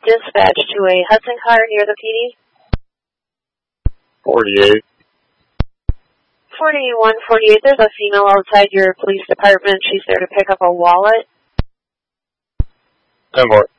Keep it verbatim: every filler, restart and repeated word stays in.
dispatch to a Hudson car near the P D? forty-eight. forty-one forty-eight, there's a female outside your police department. She's there to pick up a wallet. ten more.